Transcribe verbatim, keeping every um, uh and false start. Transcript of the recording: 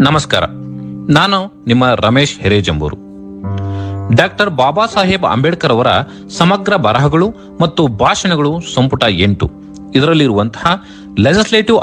ನಮಸ್ಕಾರ. ನಾನು ನಿಮ್ಮ ರಮೇಶ್ ಹಿರೇಜಂಬೂರು. ಡಾಕ್ಟರ್ ಬಾಬಾ ಸಾಹೇಬ್ ಅಂಬೇಡ್ಕರ್ ಅವರ ಸಮಗ್ರ ಬರಹಗಳು ಮತ್ತು ಭಾಷಣಗಳು ಸಂಪುಟ ಎಂಟು ಇದರಲ್ಲಿರುವಂತಹ ಲೆಜಿಸ್ಲೇಟಿವ್